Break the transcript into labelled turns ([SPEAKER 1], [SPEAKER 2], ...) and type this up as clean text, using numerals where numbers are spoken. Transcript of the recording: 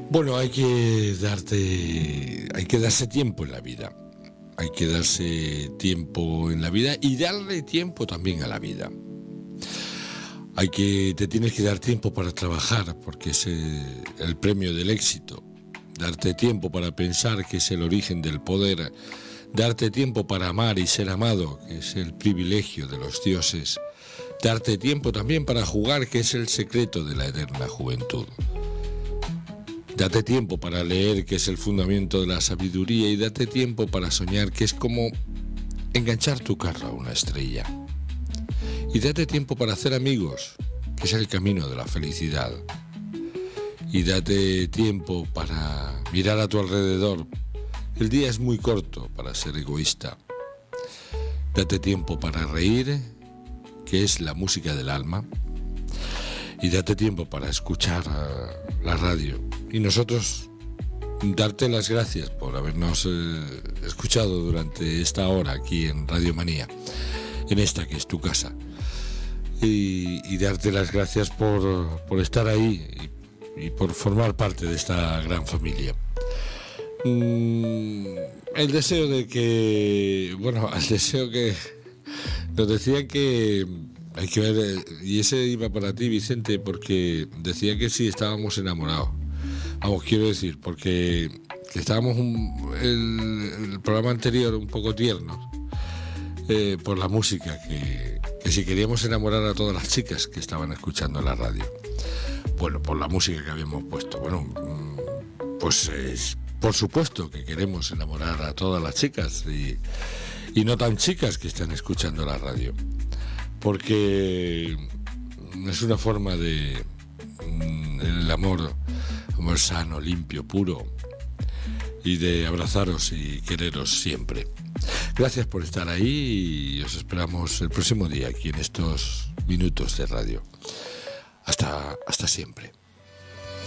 [SPEAKER 1] Bueno, hay que darse tiempo en la vida. Hay que darse tiempo en la vida y darle tiempo también a la vida. Te tienes que dar tiempo para trabajar, porque es el premio del éxito. Darte tiempo para pensar, que es el origen del poder. Darte tiempo para amar y ser amado, que es el privilegio de los dioses. Darte tiempo también para jugar, que es el secreto de la eterna juventud. Date tiempo para leer, que es el fundamento de la sabiduría, y date tiempo para soñar, que es como enganchar tu carro a una estrella. Y date tiempo para hacer amigos, que es el camino de la felicidad. Y date tiempo para mirar a tu alrededor. El día es muy corto para ser egoísta. Date tiempo para reír, que es la música del alma. Y date tiempo para escuchar la radio. Y nosotros darte las gracias por habernos escuchado durante esta hora aquí en Radio Manía, en esta que es tu casa. Y darte las gracias por estar ahí y por formar parte de esta gran familia. El deseo que nos decían que hay que ver, y ese iba para ti, Vicente, porque decía que sí estábamos enamorados. Vamos, quiero decir, porque que estábamos el programa anterior un poco tiernos por la música, que si queríamos enamorar a todas las chicas que estaban escuchando la radio. Bueno, por la música que habíamos puesto. Bueno, pues por supuesto que queremos enamorar a todas las chicas y no tan chicas que están escuchando la radio, porque es una forma de el amor sano, limpio, puro, y de abrazaros y quereros siempre. Gracias por estar ahí y os esperamos el próximo día aquí en estos minutos de radio. Hasta siempre.